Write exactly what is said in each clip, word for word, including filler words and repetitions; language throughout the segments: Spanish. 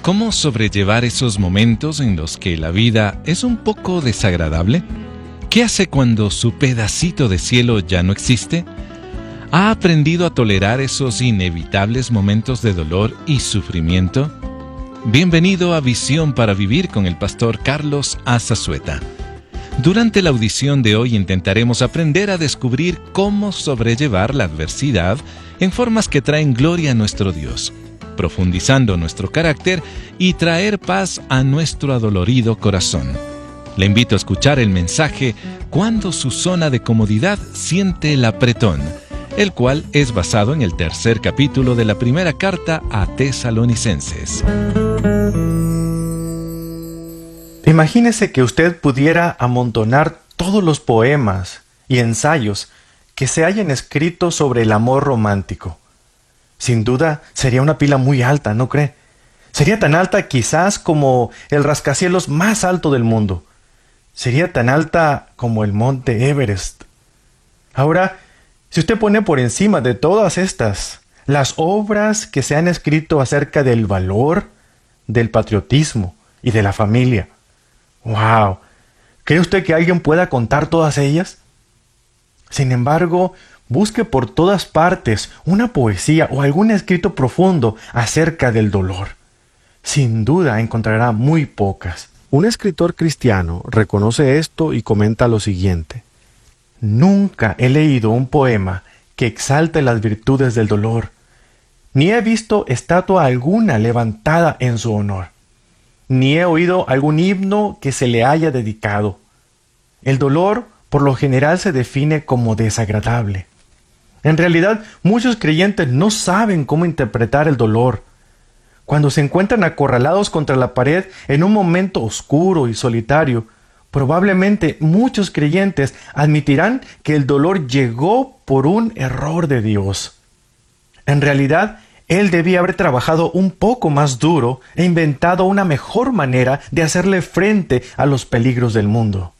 ¿Cómo sobrellevar esos momentos en los que la vida es un poco desagradable? ¿Qué hace cuando su pedacito de cielo ya no existe? ¿Ha aprendido a tolerar esos inevitables momentos de dolor y sufrimiento? Bienvenido a Visión para Vivir con el pastor Carlos Azazueta. Durante la audición de hoy intentaremos aprender a descubrir cómo sobrellevar la adversidad en formas que traen gloria a nuestro Dios, profundizando nuestro carácter y traer paz a nuestro adolorido corazón. Le invito a escuchar el mensaje Cuando su zona de comodidad siente el apretón, el cual es basado en el tercer capítulo de la primera carta a Tesalonicenses. Imagínese que usted pudiera amontonar todos los poemas y ensayos que se hayan escrito sobre el amor romántico. Sin duda sería una pila muy alta, ¿no cree? Sería tan alta quizás como el rascacielos más alto del mundo. Sería tan alta como el monte Everest. Ahora, si usted pone por encima de todas estas las obras que se han escrito acerca del valor, del patriotismo y de la familia, ¡wow! ¿Cree usted que alguien pueda contar todas ellas? Sin embargo, busque por todas partes una poesía o algún escrito profundo acerca del dolor. Sin duda encontrará muy pocas. Un escritor cristiano reconoce esto y comenta lo siguiente: nunca he leído un poema que exalte las virtudes del dolor, ni he visto estatua alguna levantada en su honor, ni he oído algún himno que se le haya dedicado. El dolor, por lo general, se define como desagradable. En realidad, muchos creyentes no saben cómo interpretar el dolor. Cuando se encuentran acorralados contra la pared en un momento oscuro y solitario, probablemente muchos creyentes admitirán que el dolor llegó por un error de Dios. En realidad, Él debía haber trabajado un poco más duro e inventado una mejor manera de hacerle frente a los peligros del mundo.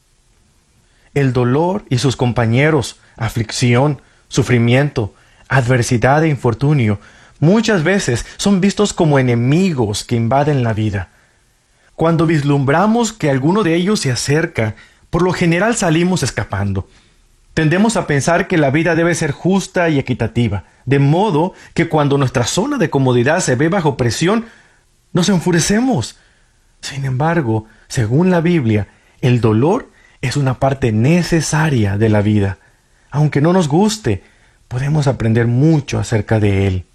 El dolor y sus compañeros, aflicción, sufrimiento, adversidad e infortunio, muchas veces son vistos como enemigos que invaden la vida. Cuando vislumbramos que alguno de ellos se acerca, por lo general salimos escapando. Tendemos a pensar que la vida debe ser justa y equitativa, de modo que cuando nuestra zona de comodidad se ve bajo presión, nos enfurecemos. Sin embargo, según la Biblia, el dolor es una parte necesaria de la vida. Aunque no nos guste, podemos aprender mucho acerca de él.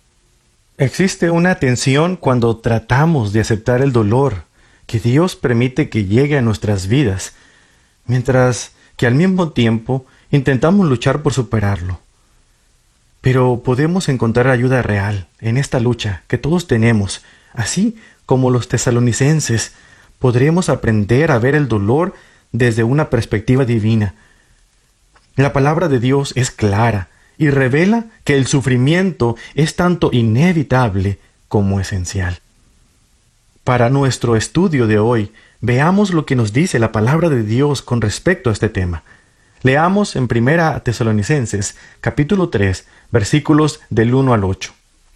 Existe una tensión cuando tratamos de aceptar el dolor que Dios permite que llegue a nuestras vidas, mientras que al mismo tiempo intentamos luchar por superarlo. Pero podemos encontrar ayuda real en esta lucha que todos tenemos. Así como los tesalonicenses, podremos aprender a ver el dolor desde una perspectiva divina. La palabra de Dios es clara y revela que el sufrimiento es tanto inevitable como esencial. Para nuestro estudio de hoy, veamos lo que nos dice la palabra de Dios con respecto a este tema. Leamos en Primera Tesalonicenses, capítulo tres, versículos del uno al ocho.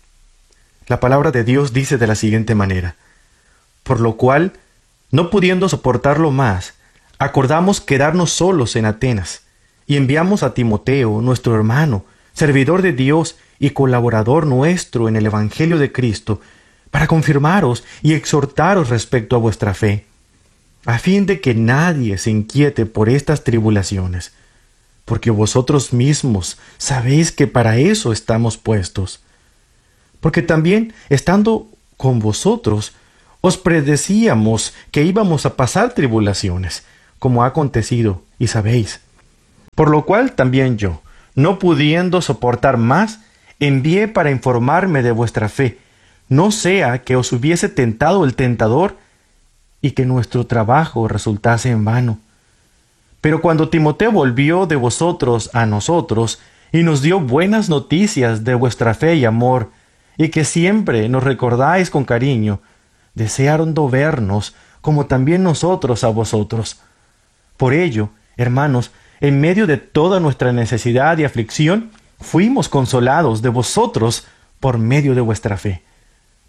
La palabra de Dios dice de la siguiente manera: por lo cual, no pudiendo soportarlo más, acordamos quedarnos solos en Atenas, y enviamos a Timoteo, nuestro hermano, servidor de Dios y colaborador nuestro en el Evangelio de Cristo, para confirmaros y exhortaros respecto a vuestra fe, a fin de que nadie se inquiete por estas tribulaciones, porque vosotros mismos sabéis que para eso estamos puestos. Porque también, estando con vosotros, os predecíamos que íbamos a pasar tribulaciones, como ha acontecido, y sabéis. Por lo cual también yo, no pudiendo soportar más, envié para informarme de vuestra fe, no sea que os hubiese tentado el tentador y que nuestro trabajo resultase en vano. Pero cuando Timoteo volvió de vosotros a nosotros y nos dio buenas noticias de vuestra fe y amor, y que siempre nos recordáis con cariño, deseando vernos como también nosotros a vosotros. Por ello, hermanos, en medio de toda nuestra necesidad y aflicción, fuimos consolados de vosotros por medio de vuestra fe.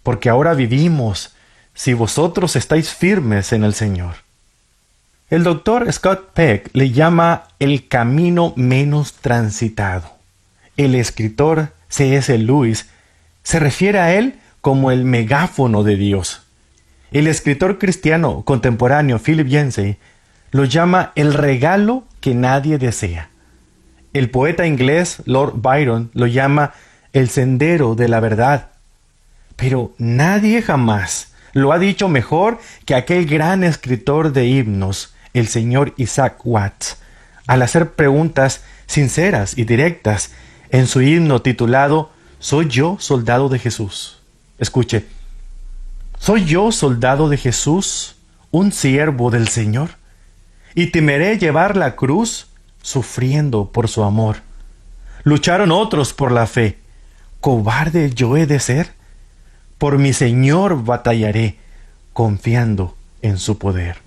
porque ahora vivimos si vosotros estáis firmes en el Señor. El doctor Scott Peck le llama el camino menos transitado. El escritor C S Lewis se refiere a él como el megáfono de Dios. El escritor cristiano contemporáneo Philip Yancey lo llama el regalo que nadie desea. El poeta inglés Lord Byron lo llama el sendero de la verdad. Pero nadie jamás lo ha dicho mejor que aquel gran escritor de himnos, el señor Isaac Watts, al hacer preguntas sinceras y directas en su himno titulado ¿Soy yo soldado de Jesús? Escuche, ¿soy yo soldado de Jesús, un siervo del Señor? Y temeré llevar la cruz sufriendo por su amor. Lucharon otros por la fe. ¿Cobarde yo he de ser? Por mi Señor batallaré, confiando en su poder.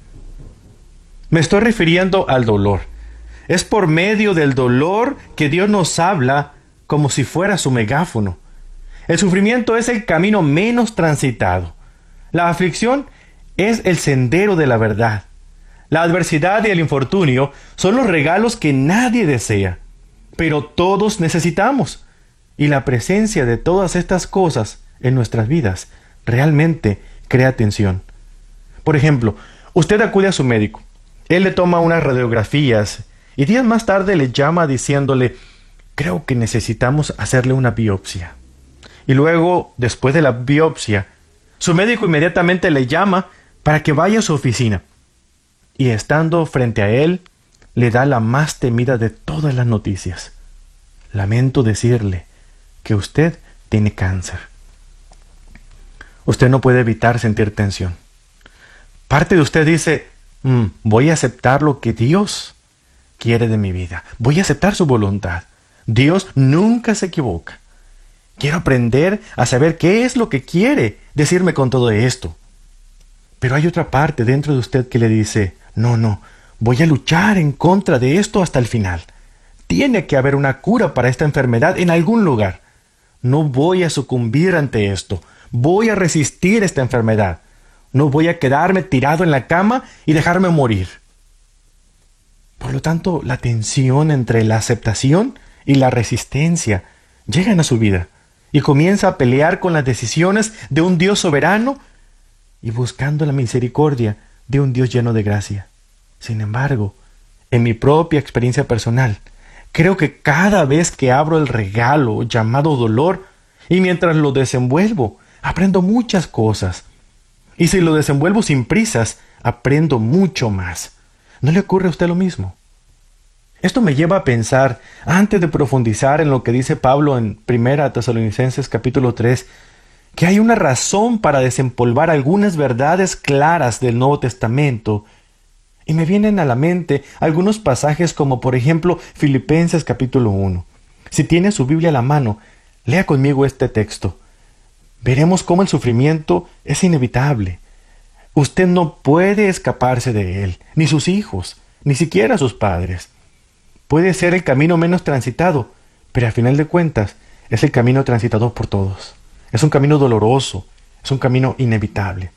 Me estoy refiriendo al dolor. Es por medio del dolor que Dios nos habla como si fuera su megáfono. El sufrimiento es el camino menos transitado. La aflicción es el sendero de la verdad. La adversidad y el infortunio son los regalos que nadie desea, pero todos necesitamos. Y la presencia de todas estas cosas en nuestras vidas realmente crea tensión. Por ejemplo, usted acude a su médico. Él le toma unas radiografías y días más tarde le llama diciéndole: creo que necesitamos hacerle una biopsia. Y luego, después de la biopsia, su médico inmediatamente le llama para que vaya a su oficina. Y estando frente a él, le da la más temida de todas las noticias. Lamento decirle que usted tiene cáncer. Usted no puede evitar sentir tensión. Parte de usted dice: mm, voy a aceptar lo que Dios quiere de mi vida. Voy a aceptar su voluntad. Dios nunca se equivoca. Quiero aprender a saber qué es lo que quiere decirme con todo esto. Pero hay otra parte dentro de usted que le dice: no, no, voy a luchar en contra de esto hasta el final. Tiene que haber una cura para esta enfermedad en algún lugar. No voy a sucumbir ante esto. Voy a resistir esta enfermedad. No voy a quedarme tirado en la cama y dejarme morir. Por lo tanto, la tensión entre la aceptación y la resistencia llegan a su vida y comienza a pelear con las decisiones de un Dios soberano y buscando la misericordia de un Dios lleno de gracia. Sin embargo, en mi propia experiencia personal, creo que cada vez que abro el regalo llamado dolor y mientras lo desenvuelvo, aprendo muchas cosas. Y si lo desenvuelvo sin prisas, aprendo mucho más. ¿No le ocurre a usted lo mismo? Esto me lleva a pensar, antes de profundizar en lo que dice Pablo en Primera Tesalonicenses capítulo tres, que hay una razón para desempolvar algunas verdades claras del Nuevo Testamento. Y me vienen a la mente algunos pasajes como por ejemplo Filipenses capítulo uno. Si tiene su Biblia a la mano, lea conmigo este texto. Veremos cómo el sufrimiento es inevitable. Usted no puede escaparse de él, ni sus hijos, ni siquiera sus padres. Puede ser el camino menos transitado, pero al final de cuentas es el camino transitado por todos. Es un camino doloroso, es un camino inevitable.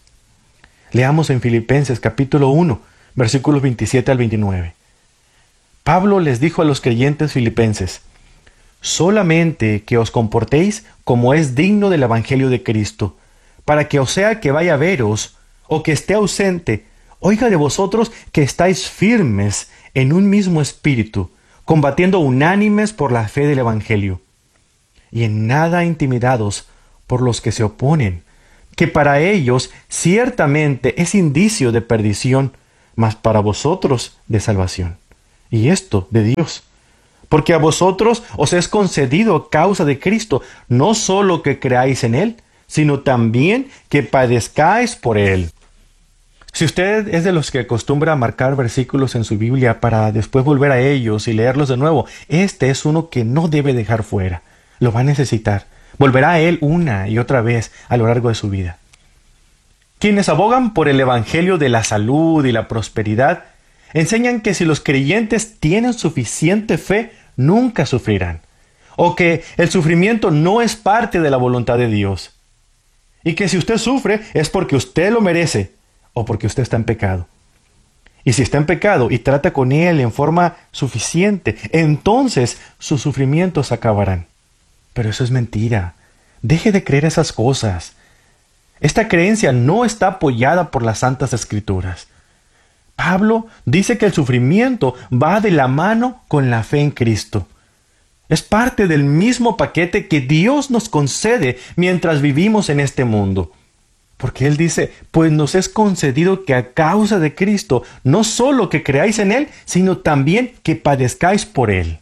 Leamos en Filipenses capítulo uno, versículos veintisiete al veintinueve. Pablo les dijo a los creyentes filipenses: solamente que os comportéis como es digno del Evangelio de Cristo, para que o sea que vaya a veros, o que esté ausente, oiga de vosotros que estáis firmes en un mismo espíritu, combatiendo unánimes por la fe del Evangelio, y en nada intimidados por los que se oponen, que para ellos ciertamente es indicio de perdición, mas para vosotros de salvación, y esto de Dios. Porque a vosotros os es concedido a causa de Cristo, no solo que creáis en Él, sino también que padezcáis por Él. Si usted es de los que acostumbra a marcar versículos en su Biblia para después volver a ellos y leerlos de nuevo, este es uno que no debe dejar fuera. Lo va a necesitar. Volverá a él una y otra vez a lo largo de su vida. Quienes abogan por el Evangelio de la salud y la prosperidad, enseñan que si los creyentes tienen suficiente fe, nunca sufrirán, o que el sufrimiento no es parte de la voluntad de Dios. y que si usted sufre es porque usted lo merece o porque usted está en pecado. Y si está en pecado y trata con él en forma suficiente, entonces sus sufrimientos acabarán. Pero eso es mentira. Deje de creer esas cosas. Esta creencia no está apoyada por las Santas Escrituras. Pablo dice que el sufrimiento va de la mano con la fe en Cristo. Es parte del mismo paquete que Dios nos concede mientras vivimos en este mundo. Porque Él dice, pues nos es concedido que a causa de Cristo, no solo que creáis en Él, sino también que padezcáis por Él.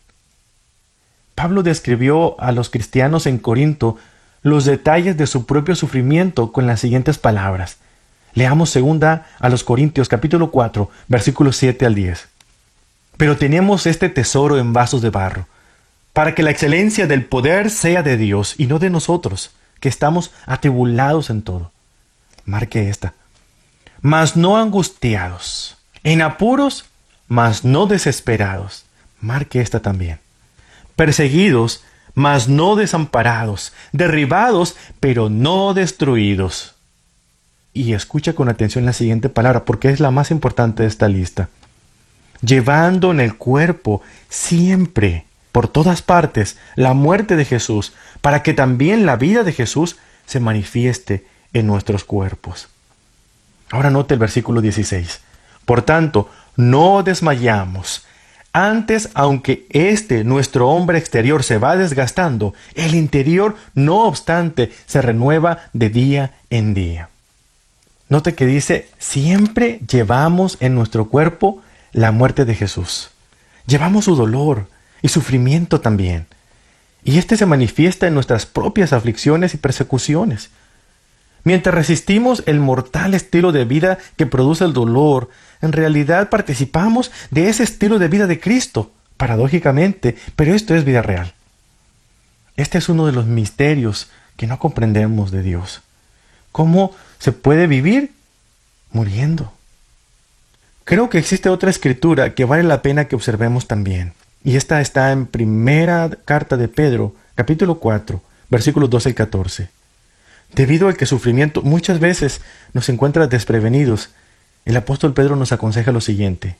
Pablo describió a los cristianos en Corinto los detalles de su propio sufrimiento con las siguientes palabras. Leamos segunda a los Corintios capítulo cuatro, versículos siete al diez. Pero tenemos este tesoro en vasos de barro, para que la excelencia del poder sea de Dios y no de nosotros, que estamos atribulados en todo. Marque esta. Mas no angustiados, en apuros, mas no desesperados. Marque esta también. Perseguidos, mas no desamparados, derribados, pero no destruidos. Y escucha con atención la siguiente palabra, porque es la más importante de esta lista. Llevando en el cuerpo siempre, por todas partes, la muerte de Jesús, para que también la vida de Jesús se manifieste en nuestros cuerpos. Ahora note el versículo dieciséis. Por tanto, no desmayamos. Antes, aunque este, nuestro hombre exterior, se va desgastando, el interior, no obstante, se renueva de día en día. Note que dice, siempre llevamos en nuestro cuerpo la muerte de Jesús. Llevamos su dolor y sufrimiento también. Y este se manifiesta en nuestras propias aflicciones y persecuciones. Mientras resistimos el mortal estilo de vida que produce el dolor, en realidad participamos de ese estilo de vida de Cristo, paradójicamente, pero esto es vida real. Este es uno de los misterios que no comprendemos de Dios. ¿Cómo se puede vivir? Muriendo. Creo que existe otra escritura que vale la pena que observemos también. Y esta está en primera carta de Pedro, capítulo cuatro, versículos doce y catorce. Debido al que el sufrimiento muchas veces nos encuentra desprevenidos, el apóstol Pedro nos aconseja lo siguiente.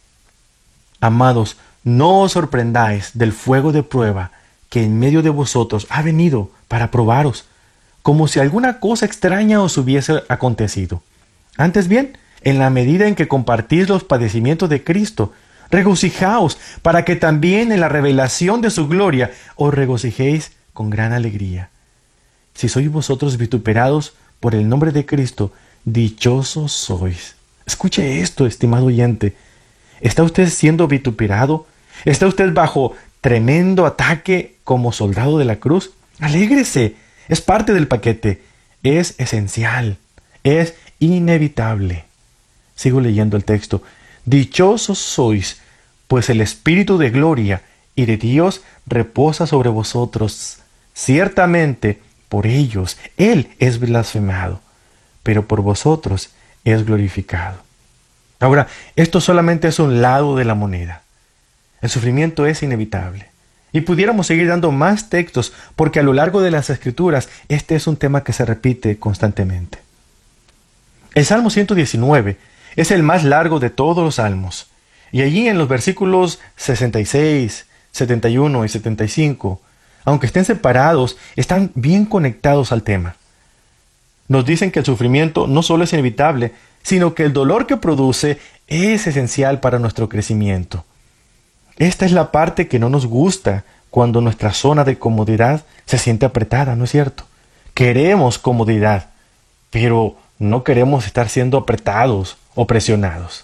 Amados, no os sorprendáis del fuego de prueba que en medio de vosotros ha venido para probaros, como si alguna cosa extraña os hubiese acontecido. Antes bien, en la medida en que compartís los padecimientos de Cristo, regocijaos para que también en la revelación de su gloria os regocijéis con gran alegría. Si sois vosotros vituperados por el nombre de Cristo, dichosos sois. Escuche esto, estimado oyente. ¿Está usted siendo vituperado? ¿Está usted bajo tremendo ataque como soldado de la cruz? Alégrese. Es parte del paquete. Es esencial. Es inevitable. Sigo leyendo el texto. Dichosos sois, pues el Espíritu de gloria y de Dios reposa sobre vosotros. Ciertamente, por ellos Él es blasfemado, pero por vosotros es glorificado. Ahora, esto solamente es un lado de la moneda. El sufrimiento es inevitable. Y pudiéramos seguir dando más textos, porque a lo largo de las Escrituras, este es un tema que se repite constantemente. El Salmo ciento diecinueve es el más largo de todos los salmos. Y allí en los versículos sesenta y seis, setenta y uno y setenta y cinco, aunque estén separados, están bien conectados al tema. Nos dicen que el sufrimiento no solo es inevitable, sino que el dolor que produce es esencial para nuestro crecimiento. Esta es la parte que no nos gusta cuando nuestra zona de comodidad se siente apretada, ¿no es cierto? Queremos comodidad, pero no queremos estar siendo apretados o presionados.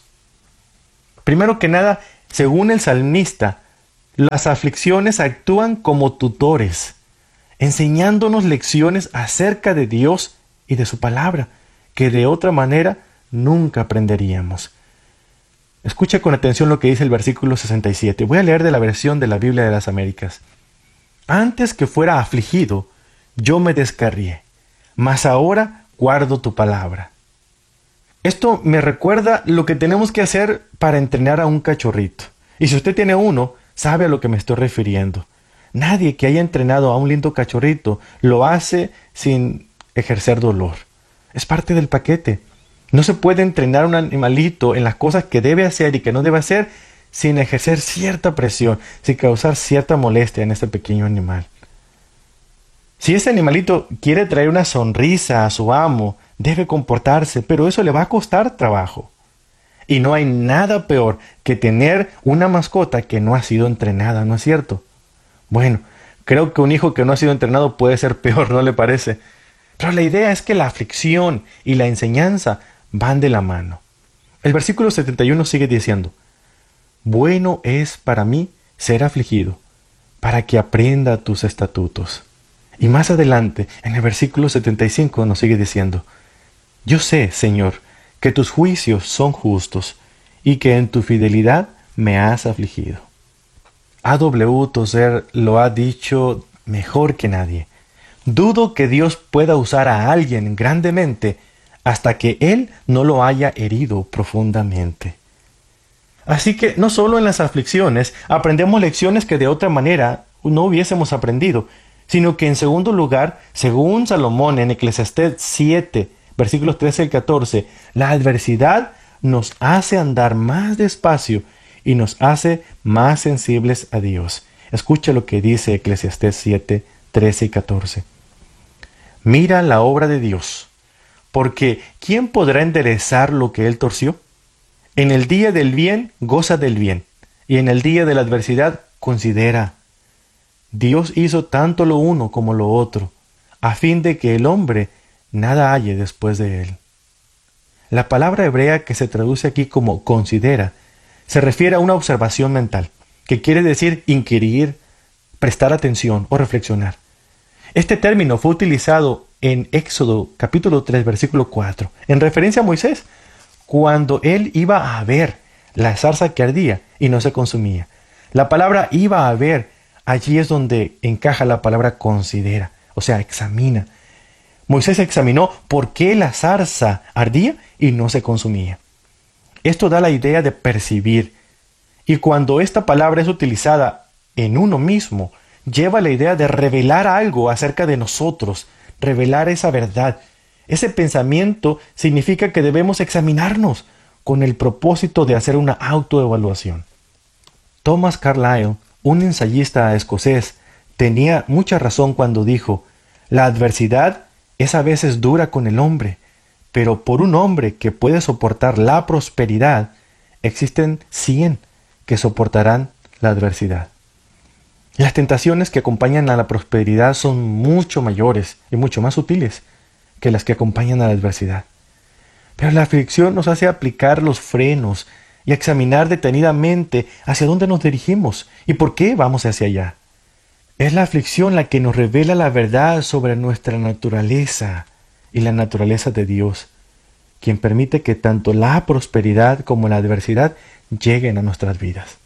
Primero que nada, según el salmista, las aflicciones actúan como tutores, enseñándonos lecciones acerca de Dios y de su palabra, que de otra manera nunca aprenderíamos. Escucha con atención lo que dice el versículo sesenta y siete. Voy a leer de la versión de la Biblia de las Américas. Antes que fuera afligido, yo me descarrié, mas ahora guardo tu palabra. Esto me recuerda lo que tenemos que hacer para entrenar a un cachorrito. Y si usted tiene uno, sabe a lo que me estoy refiriendo. Nadie que haya entrenado a un lindo cachorrito lo hace sin ejercer dolor. Es parte del paquete. No se puede entrenar a un animalito en las cosas que debe hacer y que no debe hacer sin ejercer cierta presión, sin causar cierta molestia en este pequeño animal. Si ese animalito quiere traer una sonrisa a su amo, debe comportarse, pero eso le va a costar trabajo. Y no hay nada peor que tener una mascota que no ha sido entrenada, ¿no es cierto? Bueno, creo que un hijo que no ha sido entrenado puede ser peor, ¿no le parece? Pero la idea es que la aflicción y la enseñanza van de la mano. El versículo setenta y uno sigue diciendo: bueno es para mí ser afligido, para que aprenda tus estatutos. Y más adelante, en el versículo setenta y cinco, nos sigue diciendo: yo sé, Señor, que tus juicios son justos, y que en tu fidelidad me has afligido. A W Tozer lo ha dicho mejor que nadie. Dudo que Dios pueda usar a alguien grandemente hasta que Él no lo haya herido profundamente. Así que no solo en las aflicciones aprendemos lecciones que de otra manera no hubiésemos aprendido, sino que en segundo lugar, según Salomón en Eclesiastés siete, versículos trece al catorce, la adversidad nos hace andar más despacio y nos hace más sensibles a Dios. Escucha lo que dice Eclesiastés siete, trece y catorce. Mira la obra de Dios, porque ¿quién podrá enderezar lo que Él torció? En el día del bien, goza del bien, y en el día de la adversidad, considera. Dios hizo tanto lo uno como lo otro, a fin de que el hombre nada halle después de él. La palabra hebrea que se traduce aquí como considera, se refiere a una observación mental, que quiere decir inquirir, prestar atención o reflexionar. Este término fue utilizado en Éxodo capítulo tres, versículo cuatro, en referencia a Moisés, cuando él iba a ver la zarza que ardía y no se consumía. La palabra iba a ver, allí es donde encaja la palabra considera, o sea, examina. Moisés examinó por qué la zarza ardía y no se consumía. Esto da la idea de percibir, y cuando esta palabra es utilizada en uno mismo, lleva la idea de revelar algo acerca de nosotros, revelar esa verdad. Ese pensamiento significa que debemos examinarnos con el propósito de hacer una autoevaluación. Thomas Carlyle, un ensayista escocés, tenía mucha razón cuando dijo: la adversidad es a veces dura con el hombre, pero por un hombre que puede soportar la prosperidad, existen cien que soportarán la adversidad. Las tentaciones que acompañan a la prosperidad son mucho mayores y mucho más sutiles que las que acompañan a la adversidad. Pero la aflicción nos hace aplicar los frenos y examinar detenidamente hacia dónde nos dirigimos y por qué vamos hacia allá. Es la aflicción la que nos revela la verdad sobre nuestra naturaleza y la naturaleza de Dios, quien permite que tanto la prosperidad como la adversidad lleguen a nuestras vidas.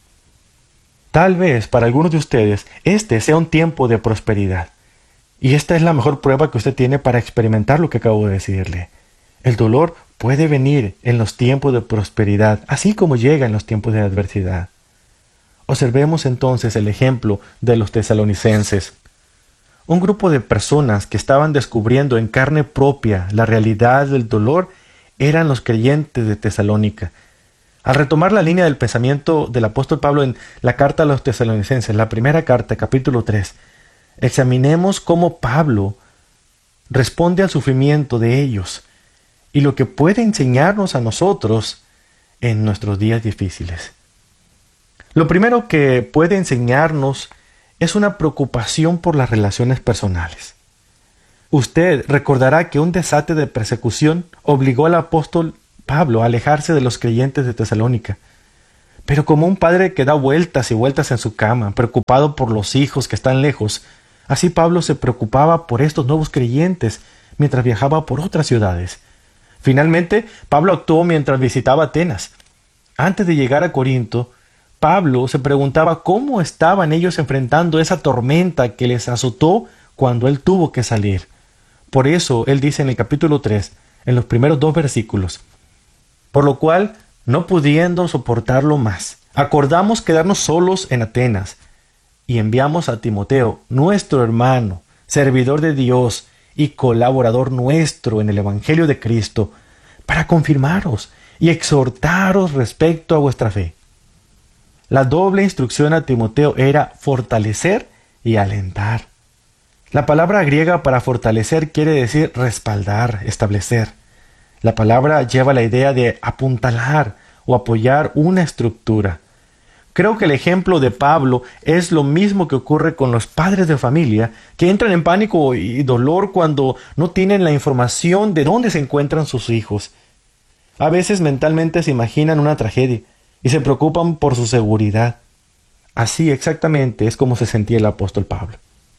Tal vez para algunos de ustedes este sea un tiempo de prosperidad, y esta es la mejor prueba que usted tiene para experimentar lo que acabo de decirle. El dolor puede venir en los tiempos de prosperidad, así como llega en los tiempos de adversidad. Observemos entonces el ejemplo de los tesalonicenses. Un grupo de personas que estaban descubriendo en carne propia la realidad del dolor eran los creyentes de Tesalónica. Al retomar la línea del pensamiento del apóstol Pablo en la carta a los tesalonicenses, la primera carta, capítulo tres, examinemos cómo Pablo responde al sufrimiento de ellos y lo que puede enseñarnos a nosotros en nuestros días difíciles. Lo primero que puede enseñarnos es una preocupación por las relaciones personales. Usted recordará que un desate de persecución obligó al apóstol Pablo a alejarse de los creyentes de Tesalónica. Pero como un padre que da vueltas y vueltas en su cama, preocupado por los hijos que están lejos, así Pablo se preocupaba por estos nuevos creyentes mientras viajaba por otras ciudades. Finalmente, Pablo actuó mientras visitaba Atenas. Antes de llegar a Corinto, Pablo se preguntaba cómo estaban ellos enfrentando esa tormenta que les azotó cuando él tuvo que salir. Por eso él dice en el capítulo tres, en los primeros dos versículos: por lo cual, no pudiendo soportarlo más, acordamos quedarnos solos en Atenas, y enviamos a Timoteo, nuestro hermano, servidor de Dios, y colaborador nuestro en el Evangelio de Cristo, para confirmaros y exhortaros respecto a vuestra fe. La doble instrucción a Timoteo era fortalecer y alentar. La palabra griega para fortalecer quiere decir respaldar, establecer. La palabra lleva la idea de apuntalar o apoyar una estructura. Creo que el ejemplo de Pablo es lo mismo que ocurre con los padres de familia que entran en pánico y dolor cuando no tienen la información de dónde se encuentran sus hijos. A veces mentalmente se imaginan una tragedia y se preocupan por su seguridad. Así exactamente es como se sentía el apóstol Pablo.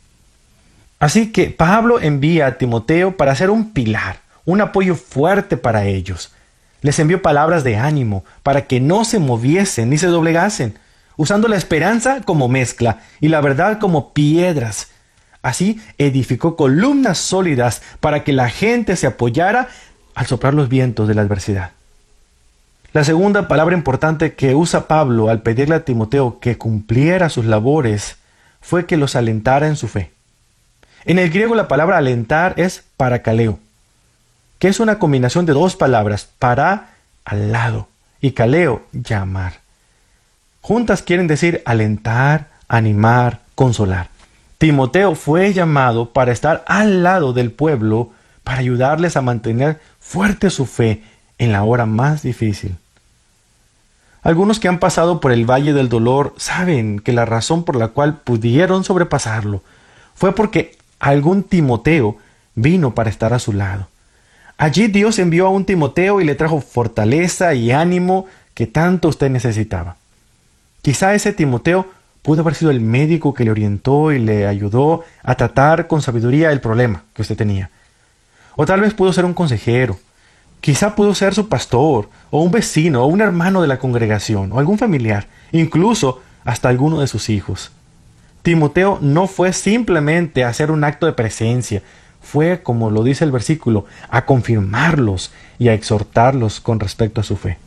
Así que Pablo envía a Timoteo para ser un pilar, un apoyo fuerte para ellos. Les envió palabras de ánimo para que no se moviesen ni se doblegasen, usando la esperanza como mezcla y la verdad como piedras. Así edificó columnas sólidas para que la gente se apoyara al soplar los vientos de la adversidad. La segunda palabra importante que usa Pablo al pedirle a Timoteo que cumpliera sus labores fue que los alentara en su fe. En el griego la palabra alentar es parakaleo, que es una combinación de dos palabras, para, al lado, y kaleo, llamar. Juntas quieren decir alentar, animar, consolar. Timoteo fue llamado para estar al lado del pueblo, para ayudarles a mantener fuerte su fe en la hora más difícil. Algunos que han pasado por el valle del dolor saben que la razón por la cual pudieron sobrepasarlo fue porque algún Timoteo vino para estar a su lado. Allí Dios envió a un Timoteo y le trajo fortaleza y ánimo que tanto usted necesitaba. Quizá ese Timoteo pudo haber sido el médico que le orientó y le ayudó a tratar con sabiduría el problema que usted tenía. O tal vez pudo ser un consejero. Quizá pudo ser su pastor, o un vecino, o un hermano de la congregación, o algún familiar, incluso hasta alguno de sus hijos. Timoteo no fue simplemente a hacer un acto de presencia, fue, como lo dice el versículo, a confirmarlos y a exhortarlos con respecto a su fe.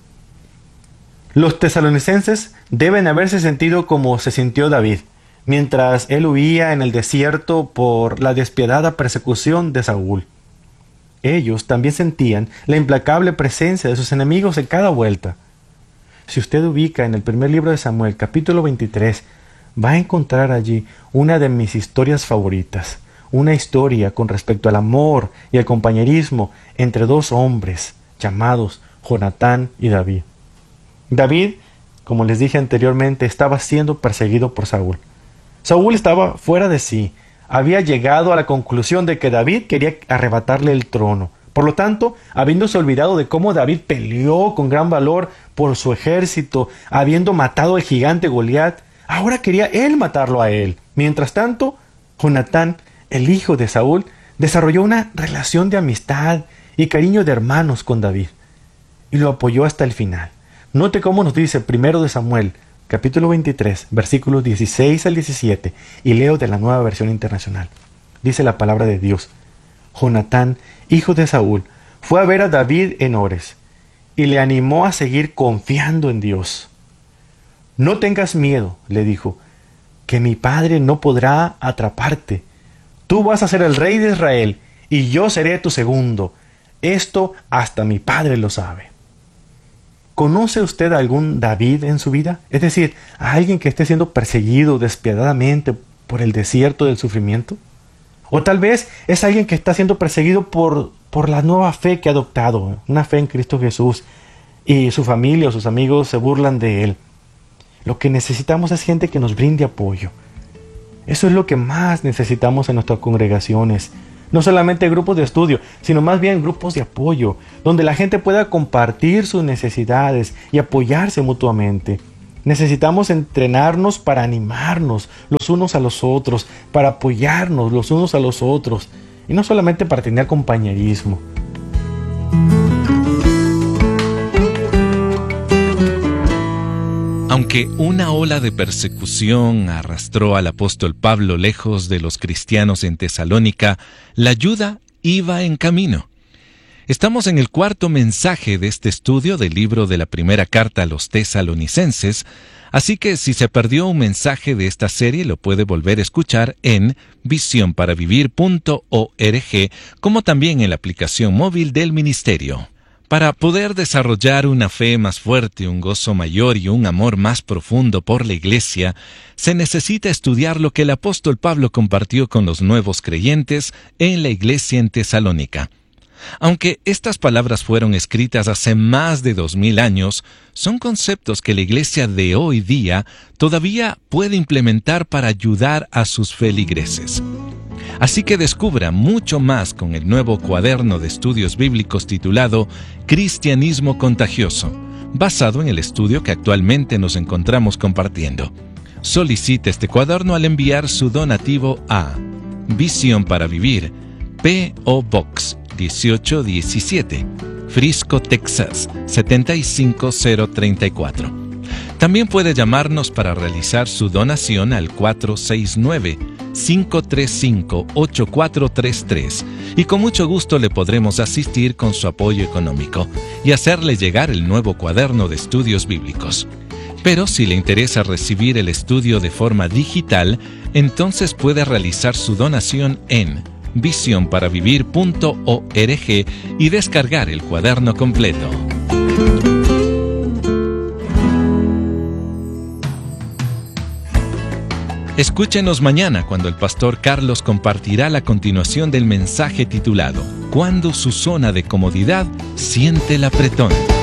Los tesalonicenses deben haberse sentido como se sintió David, mientras él huía en el desierto por la despiadada persecución de Saúl. Ellos también sentían la implacable presencia de sus enemigos en cada vuelta. Si usted ubica en el primer libro de Samuel, capítulo veintitrés, va a encontrar allí una de mis historias favoritas, una historia con respecto al amor y al compañerismo entre dos hombres llamados Jonatán y David. David, como les dije anteriormente, estaba siendo perseguido por Saúl. Saúl estaba fuera de sí. Había llegado a la conclusión de que David quería arrebatarle el trono. Por lo tanto, habiéndose olvidado de cómo David peleó con gran valor por su ejército, habiendo matado al gigante Goliat, ahora quería él matarlo a él. Mientras tanto, Jonatán, el hijo de Saúl, desarrolló una relación de amistad y cariño de hermanos con David, y lo apoyó hasta el final. Note cómo nos dice primero de Samuel, capítulo veintitrés, versículos dieciséis al diecisiete, y leo de la Nueva Versión Internacional. Dice la palabra de Dios: Jonatán, hijo de Saúl, fue a ver a David en Ores, y le animó a seguir confiando en Dios. No tengas miedo, le dijo, que mi padre no podrá atraparte. Tú vas a ser el rey de Israel, y yo seré tu segundo. Esto hasta mi padre lo sabe. ¿Conoce usted a algún David en su vida? Es decir, a alguien que esté siendo perseguido despiadadamente por el desierto del sufrimiento. O tal vez es alguien que está siendo perseguido por, por la nueva fe que ha adoptado, una fe en Cristo Jesús, y su familia o sus amigos se burlan de él. Lo que necesitamos es gente que nos brinde apoyo. Eso es lo que más necesitamos en nuestras congregaciones. No solamente grupos de estudio, sino más bien grupos de apoyo, donde la gente pueda compartir sus necesidades y apoyarse mutuamente. Necesitamos entrenarnos para animarnos los unos a los otros, para apoyarnos los unos a los otros, y no solamente para tener compañerismo. Aunque una ola de persecución arrastró al apóstol Pablo lejos de los cristianos en Tesalónica, la ayuda iba en camino. Estamos en el cuarto mensaje de este estudio del libro de la primera carta a los tesalonicenses, así que si se perdió un mensaje de esta serie lo puede volver a escuchar en visión para vivir punto org, como también en la aplicación móvil del ministerio. Para poder desarrollar una fe más fuerte, un gozo mayor y un amor más profundo por la Iglesia, se necesita estudiar lo que el apóstol Pablo compartió con los nuevos creyentes en la Iglesia en Tesalónica. Aunque estas palabras fueron escritas hace más de dos mil años, son conceptos que la Iglesia de hoy día todavía puede implementar para ayudar a sus feligreses. Así que descubra mucho más con el nuevo cuaderno de estudios bíblicos titulado Cristianismo Contagioso, basado en el estudio que actualmente nos encontramos compartiendo. Solicite este cuaderno al enviar su donativo a Visión para Vivir, P O Box dieciocho diecisiete, Frisco, Texas setenta y cinco cero treinta y cuatro. También puede llamarnos para realizar su donación al cuatro seis nueve, cinco tres cinco, ocho cuatro tres tres y con mucho gusto le podremos asistir con su apoyo económico y hacerle llegar el nuevo cuaderno de estudios bíblicos. Pero si le interesa recibir el estudio de forma digital, entonces puede realizar su donación en visión para vivir punto org y descargar el cuaderno completo. Escúchenos mañana cuando el pastor Carlos compartirá la continuación del mensaje titulado Cuando su zona de comodidad siente el apretón.